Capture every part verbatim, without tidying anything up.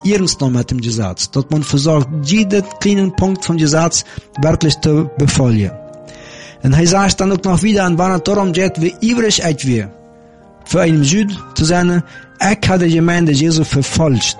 ernst noch mit dem Gesetz, dass man versucht, jeden kleinen Punkt vom Gesetz wirklich zu befolgen. Und er sagt dann auch noch wieder, und wenn es darum geht, wie ewig es wir, für einen Jüd zu sein, ich habe die Gemeinde Jesu verfolgt.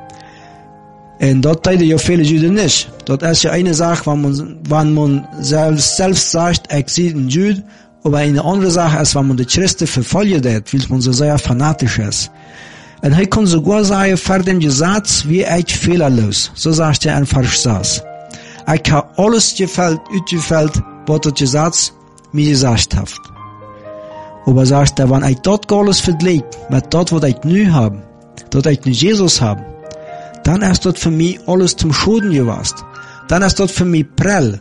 Und das teilen ja viele Juden nicht. Das ist ja eine Sache, wenn man, wenn man selbst, selbst sagt, ich sehe einen Jüd, aber eine andere Sache ist, wenn man die Christen verfolgt hat, weil man so sehr fanatisch ist. Und er kann sogar sagen, vor dem Gesetz, wie ich fehlerlos. So sagt er einfach das. Ich habe alles gefällt, ausgefällt, was das Gesetz mir gesagt hat. Aber sagt er, wenn ich das alles vergleicht mit das, was ich neu habe, das ich nicht Jesus habe, dann ist das für mich alles zum Schulden gewesen. Dann ist das für mich prell.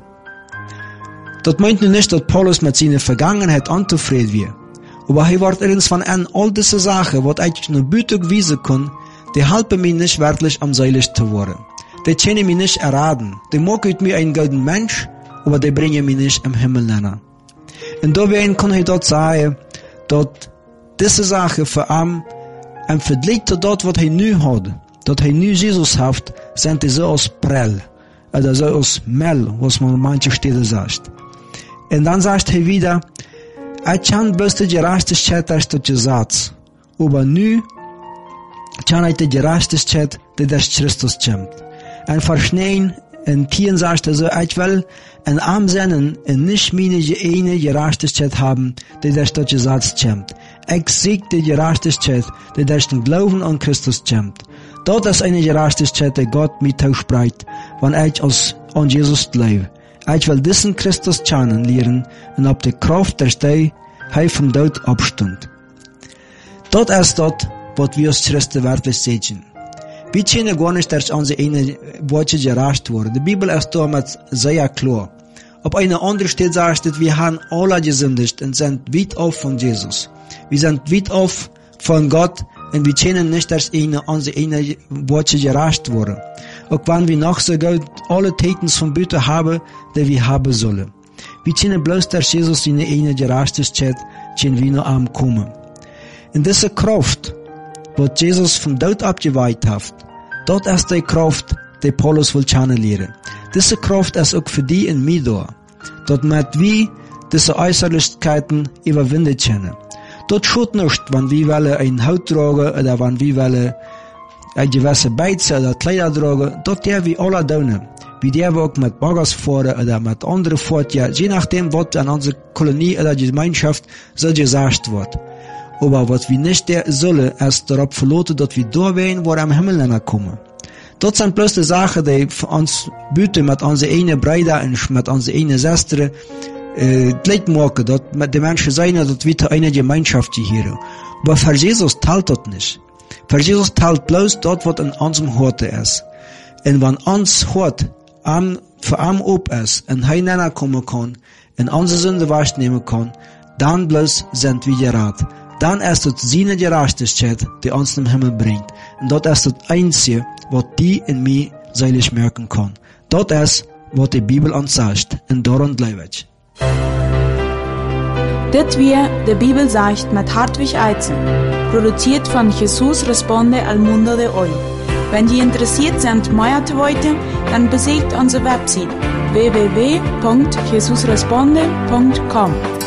Das meint nur nicht, dass Paulus mit seiner Vergangenheit unzufrieden wird. Aber er wird uns von an all diese Sachen, was ich nur bütig wiesen kann, die helfen mir nicht wirklich am seilig zu werden. Die können mich nicht erraten. Die machen mir einen guten Mensch, aber die bringen mich nicht im Himmel nennen. Und dabei kann ich dort sagen, dass diese Sachen für ihn im Vergleich zu dort, was er neu hat, dass er neu Jesus hat, sind die so aus Prell, oder so aus Mel, was man in manchen Städten sagt. Und dann sagt er wieder, ich kann bloß die Gerechtigkeit durch das Gesetz, aber nu kann ich die Gerechtigkeit, die durch Christus kommt. Und verschneien, und Tieren sagt er so, ich will in arm sein und nicht meine eine Gerechtigkeit haben, die durch das Gesetz kommt. Ich sieg die Gerechtigkeit, die durch den Glauben an Christus kommt. Dort ist eine Gerechtigkeit, die Gott mir verspricht, wenn ich aus, an Jesus glaube. Ich will diesen Christus kennenlernen und ob die Kraft der Stei er vom Tod abstund. Dort ist dort, was wir als Christen wirklich sehen. Wir können gar nicht durch unsere eine Worte gerecht worden. Die Bibel ist damit sehr klar. Auf einer anderen Stelle sagt es, wir haben alle gesündigt und sind weit auf von Jesus. Wir sind weit auf von Gott und wir können nicht durch eine, unsere eine Worte gerecht worden. Auch wenn wir noch so gut alle Täten von Büte haben, die wir haben sollen. Wir können bloß durch Jesus in eine Gerechtigkeit, können wir noch am kommen. Und diese Kraft, was Jesus vom Tod abgeweiht hat, dort ist die Kraft, die Paulus will kennenlernen. Diese Kraft ist auch für die in mir da. Dort mit wir diese Äußerlichkeiten überwinden können. Dort schaut nicht, wenn wir wollen ein Haut tragen, oder wenn wir wollen eine gewisse Beize oder Kleider tragen, dort der wir alle tun. Wie der wir auch mit Baggers fahren oder mit anderen fort, ja, je nachdem, was an unserer Kolonie oder Gemeinschaft so gesagt wird. Aber was wir nicht der sollen, ist darauf verloten, dass wir da werden, wo wir am Himmel kommen. Dort sind bloß die Sachen, die für uns bieten, mit unserer einen Brüder und mit unserer einen Schwester, äh, gleich machen, dass die Menschen sein, dass wir eine Gemeinschaft hier. Aber für Jesus teilt das nicht. Für Jesus teilt bloß dort, was in unserem Horte ist. Und wenn uns Hort am, für am ob ist, und heinander kommen kann, und unsere Sünde wahrnehmen kann, dann bloß sind wir gerat. Dann ist es seine Gerechtigkeit, die uns im Himmel bringt. Und dort ist das Einzige, was die in mir seilig merken kann. Dort ist, was die Bibel uns sagt. Und daran glaube ich. Das wir die Bibel sagt mit Hartwig Eizen. Produziert von Jesus Responde al Mundo de Hoy. Wenn Sie interessiert sind, mehr zu wollen, dann besucht unsere Website w w w punkt jesus responde punkt com.